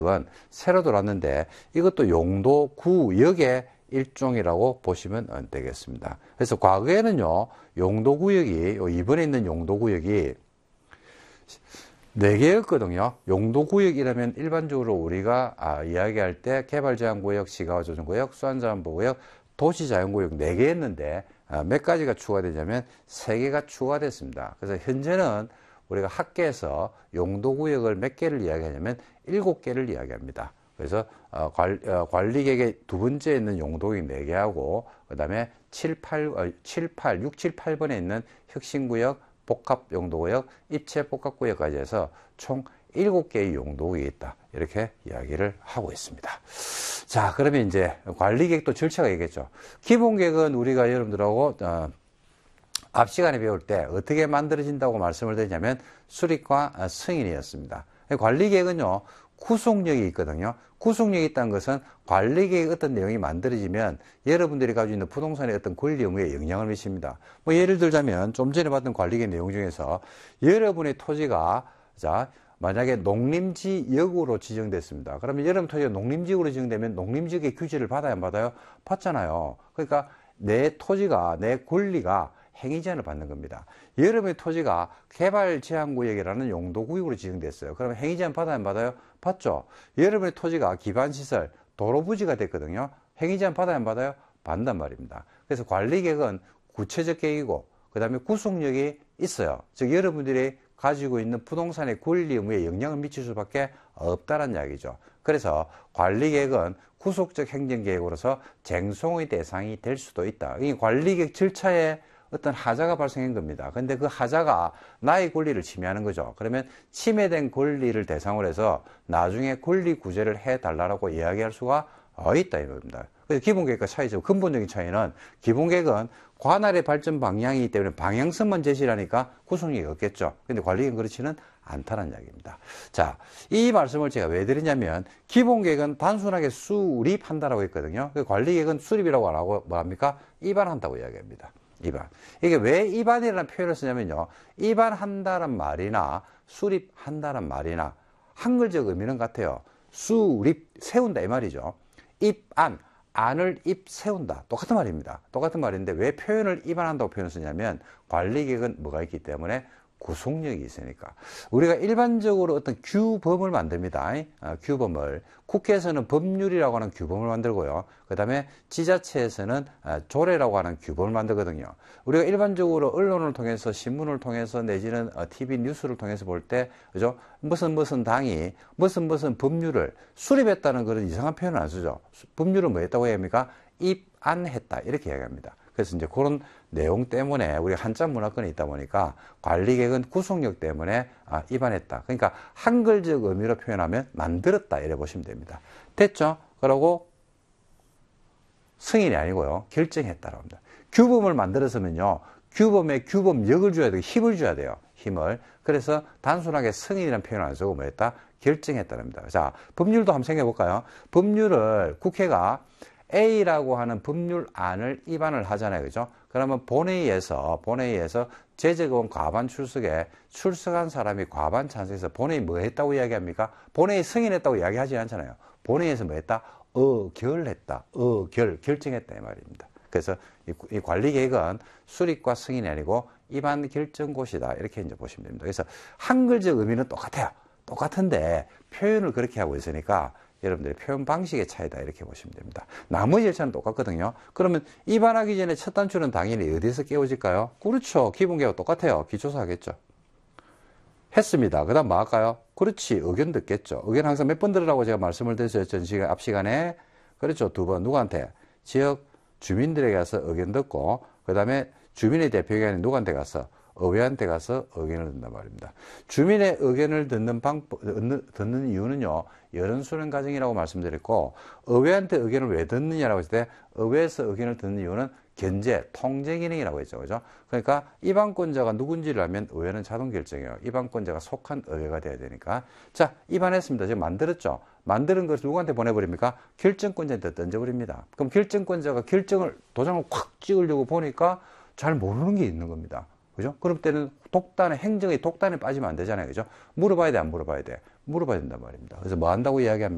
새로 들어왔는데 이것도 용도구역의 일종이라고 보시면 되겠습니다. 그래서 과거에는요, 용도구역이, 이번에 있는 용도구역이 4개였거든요. 용도구역이라면 일반적으로 우리가 이야기할 때 개발제한구역, 시가조정구역, 수안자원보구역, 도시자연구역 4개였는데 몇 가지가 추가되냐면 3개가 추가됐습니다. 그래서 현재는 우리가 학계에서 용도구역을 몇 개를 이야기하냐면 7개를 이야기합니다. 그래서 관리계획의 두 번째에 있는 용도구역 4개하고 그 다음에 6, 7, 8번에 있는 혁신구역, 복합용도구역, 입체복합구역까지 해서 총 7개의 용도구역이 있다. 이렇게 이야기를 하고 있습니다. 자, 그러면 이제 관리계획도 절차가 있겠죠. 기본계획은 우리가 여러분들하고 앞 시간에 배울 때 어떻게 만들어진다고 말씀을 드리냐면 수립과 승인이었습니다. 관리계획은요, 구속력이 있거든요. 구속력이 있다는 것은 관리계획 어떤 내용이 만들어지면 여러분들이 가지고 있는 부동산의 어떤 권리 의무에 영향을 미칩니다. 뭐 예를 들자면 좀 전에 봤던 관리계획 내용 중에서 여러분의 토지가 만약에 농림지역으로 지정됐습니다. 그러면 여러분 토지가 농림지역으로 지정되면 농림지역의 규제를 받아야 안 받아요? 받잖아요. 그러니까 내 토지가, 내 권리가 행위제한을 받는 겁니다. 여러분의 토지가 개발제한구역이라는 용도구역으로 지정됐어요. 그러면 행위제한 받아야 안 받아요? 받죠. 여러분의 토지가 기반시설, 도로부지가 됐거든요. 행위제한 받아야 안 받아요? 받는단 말입니다. 그래서 관리계획은 구체적 계획이고 그 다음에 구속력이 있어요. 즉 여러분들이 가지고 있는 부동산의 권리 의무에 영향을 미칠 수밖에 없다는 이야기죠. 그래서 관리계획은 구속적 행정계획으로서 쟁송의 대상이 될 수도 있다. 이 관리계획 절차에 어떤 하자가 발생한 겁니다. 근데 그 하자가 나의 권리를 침해하는 거죠. 그러면 침해된 권리를 대상으로 해서 나중에 권리 구제를 해달라고 이야기할 수가 있다 이겁니다. 그래서 기본계획과 차이죠. 근본적인 차이는 기본계획은 관할의 발전 방향이기 때문에 방향성만 제시하니까 구속력이 없겠죠. 근데 관리계획은 그렇지는 않다는 이야기입니다. 자, 이 말씀을 제가 왜 드리냐면 기본계획은 단순하게 수립한다라고 했거든요. 관리계획은 수립이라고 안 하고 뭐합니까? 입안한다고 이야기합니다. 입안. 이게 왜 입안이라는 표현을 쓰냐면요. 입안한다는 말이나 수립한다는 말이나 한글적 의미는 같아요. 수립, 세운다 이 말이죠. 입안, 안을 입 세운다. 똑같은 말입니다. 똑같은 말인데 왜 표현을 입안한다고 표현을 쓰냐면 관리계획은 뭐가 있기 때문에 구속력이 있으니까. 우리가 일반적으로 어떤 규범을 만듭니다. 규범을. 국회에서는 법률이라고 하는 규범을 만들고요. 그 다음에 지자체에서는 조례라고 하는 규범을 만들거든요. 우리가 일반적으로 언론을 통해서, 신문을 통해서, 내지는 TV 뉴스를 통해서 볼 때, 그죠? 무슨 당이 무슨 법률을 수립했다는 그런 이상한 표현을 안 쓰죠. 법률을 뭐 했다고 해야 합니까? 입안했다. 이렇게 이야기합니다. 그래서 이제 그런 내용 때문에 우리가 한자 문화권에 있다 보니까 관리계획은 구속력 때문에 입안했다. 그러니까 한글적 의미로 표현하면 만들었다 이래 보시면 됩니다. 됐죠? 그러고 승인이 아니고요. 결정했다라고 합니다. 규범을 만들었으면요. 규범에 규범력을 줘야 되고 힘을 줘야 돼요. 힘을. 그래서 단순하게 승인이라는 표현을 안 쓰고 뭐 했다? 결정했다는 겁니다. 자, 법률도 한번 생각해 볼까요? 법률을 국회가 A라고 하는 법률안을 입안을 하잖아요. 그죠? 그러면 본회의에서 제재의원 과반 출석에 출석한 사람이 과반 찬성해서 본회의 뭐 했다고 이야기합니까? 본회의 승인했다고 이야기하지 않잖아요. 본회의에서 뭐 했다? 결했다. 결정했다. 이 말입니다. 그래서 이 관리계획은 수립과 승인이 아니고 입안 결정고시다. 이렇게 이제 보시면 됩니다. 그래서 한글적 의미는 똑같아요. 똑같은데 표현을 그렇게 하고 있으니까 여러분들의 표현 방식의 차이다 이렇게 보시면 됩니다. 나머지 절차는 똑같거든요. 그러면 입안하기 전에 첫 단추는 당연히 어디서 깨워질까요? 그렇죠. 기본계획과 똑같아요. 기초사 하겠죠. 했습니다. 그 다음 뭐 할까요? 그렇지. 의견 듣겠죠. 의견 항상 몇 번 들으라고 제가 말씀을 드렸죠. 앞 시간에. 그렇죠. 2번. 누구한테? 지역 주민들에게 가서 의견 듣고 그 다음에 주민의 대표기관인 누구한테 가서? 의회한테 가서 의견을 듣는단 말입니다. 주민의 의견을 듣는 이유는요, 여론수렴 과정이라고 말씀드렸고, 의회한테 의견을 왜 듣느냐라고 했을 때, 의회에서 의견을 듣는 이유는 견제, 통제 기능이라고 했죠. 그죠? 그러니까 입안권자가 누군지를 알면 의회는 자동 결정해요. 입안권자가 속한 의회가 돼야 되니까. 자, 입안했습니다. 지금 만들었죠? 만드는 것을 누구한테 보내버립니까? 결정권자한테 던져버립니다. 그럼 결정권자가 도장을 콱 찍으려고 보니까 잘 모르는 게 있는 겁니다. 그죠? 그럴 때는 행정의 독단에 빠지면 안 되잖아요. 그죠? 물어봐야 돼, 안 물어봐야 돼? 물어봐야 된단 말입니다. 그래서 뭐 한다고 이야기합니까?